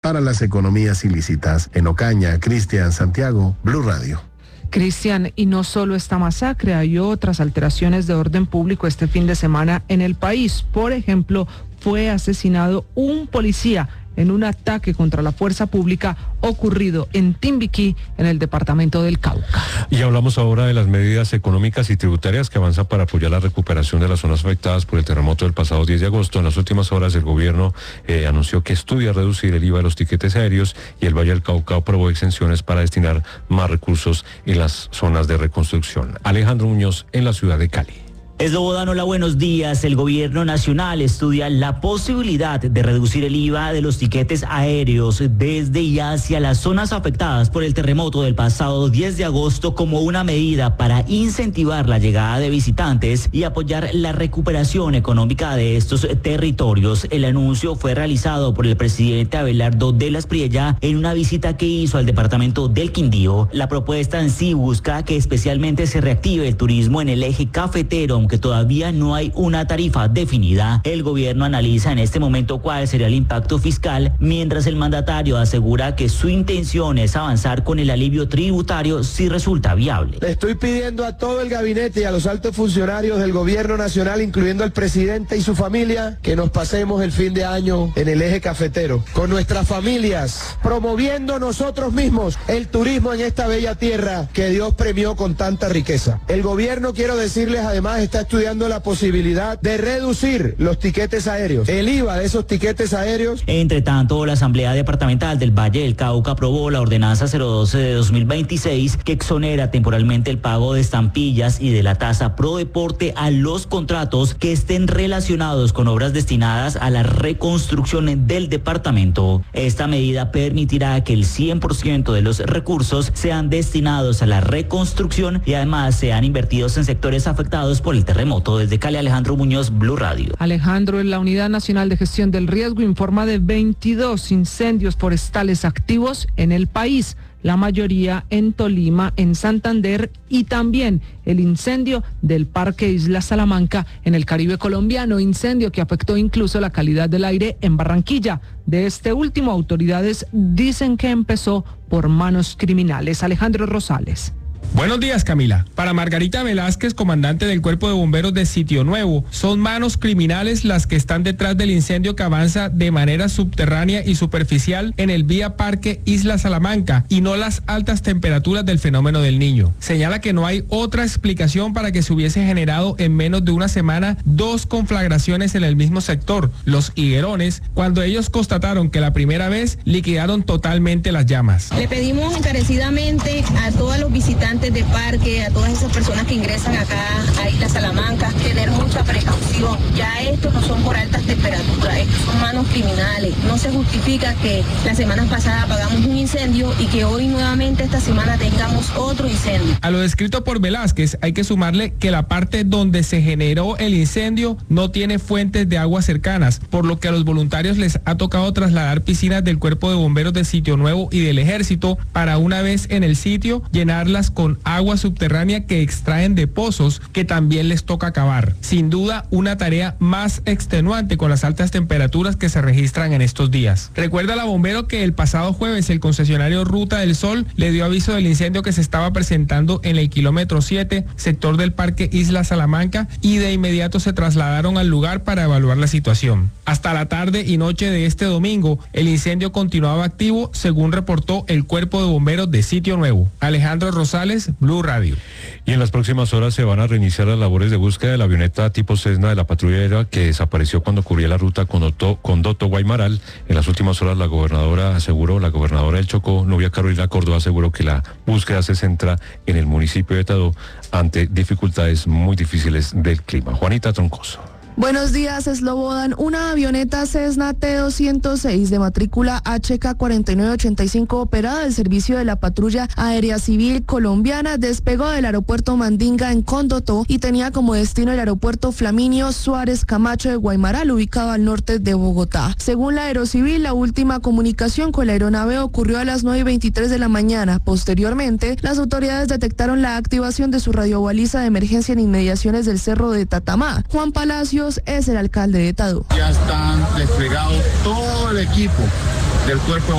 para las economías ilícitas. En Ocaña, Cristian Santiago, Blue Radio. Cristian, y no solo esta masacre, hay otras alteraciones de orden público este fin de semana en el país. Por ejemplo, fue asesinado un policía en un ataque contra la fuerza pública ocurrido en Timbiquí, en el departamento del Cauca. Y hablamos ahora de las medidas económicas y tributarias que avanzan para apoyar la recuperación de las zonas afectadas por el terremoto del pasado 10 de agosto. En las últimas horas el gobierno anunció que estudia reducir el IVA de los tiquetes aéreos y el Valle del Cauca aprobó exenciones para destinar más recursos en las zonas de reconstrucción. Alejandro Muñoz en la ciudad de Cali. Slobodan, hola, buenos días. El gobierno nacional estudia la posibilidad de reducir el IVA de los tiquetes aéreos desde y hacia las zonas afectadas por el terremoto del pasado 10 de agosto como una medida para incentivar la llegada de visitantes y apoyar la recuperación económica de estos territorios. El anuncio fue realizado por el presidente Abelardo de las Priella en una visita que hizo al departamento del Quindío. La propuesta en sí busca que especialmente se reactive el turismo en el eje cafetero, que todavía no hay una tarifa definida. El gobierno analiza en este momento cuál sería el impacto fiscal, mientras el mandatario asegura que su intención es avanzar con el alivio tributario si resulta viable. Le estoy pidiendo a todo el gabinete y a los altos funcionarios del gobierno nacional, incluyendo al presidente y su familia, que nos pasemos el fin de año en el eje cafetero, con nuestras familias, promoviendo nosotros mismos el turismo en esta bella tierra que Dios premió con tanta riqueza. El gobierno, quiero decirles, además está estudiando la posibilidad de reducir los tiquetes aéreos, el IVA de esos tiquetes aéreos. Entre tanto, la Asamblea Departamental del Valle del Cauca aprobó la ordenanza 012 de 2026 que exonera temporalmente el pago de estampillas y de la tasa pro deporte a los contratos que estén relacionados con obras destinadas a la reconstrucción del departamento. Esta medida permitirá que el 100% de los recursos sean destinados a la reconstrucción y además sean invertidos en sectores afectados por el terremoto. Desde Cali, Alejandro Muñoz, Blue Radio. Alejandro, en la Unidad Nacional de Gestión del Riesgo informa de 22 incendios forestales activos en el país, la mayoría en Tolima, en Santander y también el incendio del Parque Isla Salamanca en el Caribe colombiano, incendio que afectó incluso la calidad del aire en Barranquilla. De este último, autoridades dicen que empezó por manos criminales. Alejandro Rosales. Buenos días, Camila. Para Margarita Velázquez, comandante del Cuerpo de Bomberos de Sitio Nuevo, son manos criminales las que están detrás del incendio que avanza de manera subterránea y superficial en el vía Parque Isla Salamanca y no las altas temperaturas del fenómeno del Niño. Señala que no hay otra explicación para que se hubiese generado en menos de una semana 2 conflagraciones en el mismo sector, los higuerones, cuando ellos constataron que la primera vez liquidaron totalmente las llamas. Le pedimos encarecidamente a todos los visitantes de parque, a todas esas personas que ingresan acá a Isla Salamanca, tener mucha precaución. Ya estos no son por altas temperaturas, estos son manos criminales. No se justifica que la semana pasada apagamos un incendio y que hoy nuevamente esta semana tengamos otro incendio. A lo descrito por Velázquez hay que sumarle que la parte donde se generó el incendio no tiene fuentes de agua cercanas, por lo que a los voluntarios les ha tocado trasladar piscinas del Cuerpo de Bomberos de Sitio Nuevo y del Ejército para, una vez en el sitio, llenarlas con agua subterránea que extraen de pozos que también les toca cavar. Sin duda, una tarea más extenuante con las altas temperaturas que se registran en estos días. Recuerda la bombero que el pasado jueves el concesionario Ruta del Sol le dio aviso del incendio que se estaba presentando en el kilómetro 7, sector del Parque Isla Salamanca, y de inmediato se trasladaron al lugar para evaluar la situación. Hasta la tarde y noche de este domingo, el incendio continuaba activo, según reportó el Cuerpo de Bomberos de Sitio Nuevo. Alejandro Rosales, Blue Radio. Y en las próximas horas se van a reiniciar las labores de búsqueda de la avioneta tipo Cessna de la patrulla aérea que desapareció cuando cubría la ruta Condoto Guaymaral. En las últimas horas la gobernadora del Chocó, Nubia Carolina Córdoba, aseguró que la búsqueda se centra en el municipio de Tadó ante dificultades muy difíciles del clima. Juanita Troncoso. Buenos días, Slobodan. Una avioneta Cessna T-206 de matrícula HK4985 operada del servicio de la Patrulla Aérea Civil Colombiana despegó del aeropuerto Mandinga en Condotó y tenía como destino el aeropuerto Flaminio Suárez Camacho de Guaymaral, ubicado al norte de Bogotá. Según la Aerocivil, la última comunicación con la aeronave ocurrió a las 9:23 de la mañana. Posteriormente, las autoridades detectaron la activación de su radiobaliza de emergencia en inmediaciones del Cerro de Tatamá. Juan Palacios es el alcalde de Tadó. Ya están desplegados todo el equipo del cuerpo